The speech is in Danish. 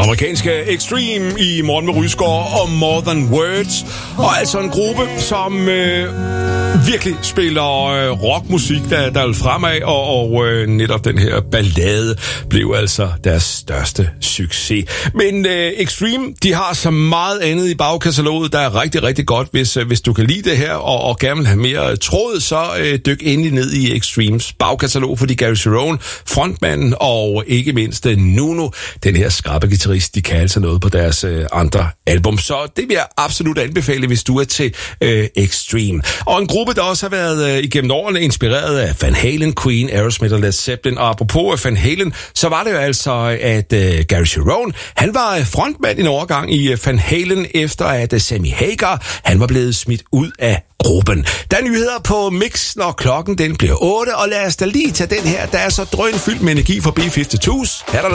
Amerikanske Extreme i Morgen med Rydsgaard og More Than Words. Og altså en gruppe, som virkelig spiller rockmusik, der vil fremad, og netop den her ballade blev altså deres største succes. Men Extreme, de har så meget andet i bagkataloget, der er rigtig, rigtig godt. Hvis du kan lide det her, og gerne vil have mere tråd, så dyk endelig ned i Extremes bagkatalog, fordi Gary Cherone, frontmanden, og ikke mindst Nuno, den her skarpe guitarist, de kan altså noget på deres andre album. Så det vil jeg absolut anbefale, hvis du er til Extreme. Og en gruppe, der også har været igennem årene inspireret af Van Halen, Queen, Aerosmith og Led Zeppelin. Og apropos Van Halen, så var det jo altså, at Gary Cherone, han var frontmand i en overgang i Van Halen, efter at Sammy Hagar, han var blevet smidt ud af gruppen. Der er nyheder på Mix, når klokken den bliver 8, og lad os da lige tage den her, der er så drønfyldt med energi fra B-52's. Her er der